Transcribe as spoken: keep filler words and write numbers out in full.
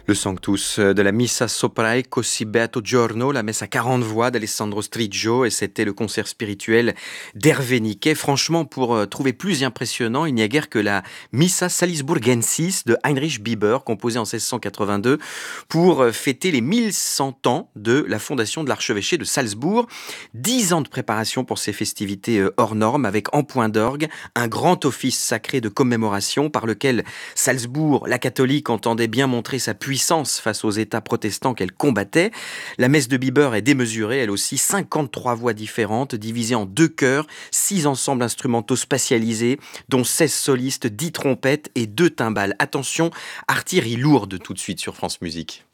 Le Sanctus de la Missa Soprae Così Beato Giorno, la messe à quarante voix d'Alessandro Striggio, et c'était le concert spirituel d'Hervé Niquet. Franchement, pour euh, trouver plus impressionnant, il n'y a guère que la Missa Salisburgensis de Heinrich Bieber, composée en seize cent quatre-vingt-deux pour euh, fêter les mille cent ans de la fondation de l'archevêché de Salzbourg. Dix ans de préparation pour ces festivités euh, hors normes, avec en point d'orgue un grand office sacré de commémoration par lequel Salzbourg, la catholique, entendait bien montrer sa puissance face aux États protestants qu'elle combattait. La messe de Bieber est démesurée, elle aussi, cinquante-trois voix différentes, divisées en deux chœurs, six ensembles instrumentaux spatialisés, dont seize solistes, dix trompettes et deux timbales. Attention, artillerie lourde tout de suite sur France Musique.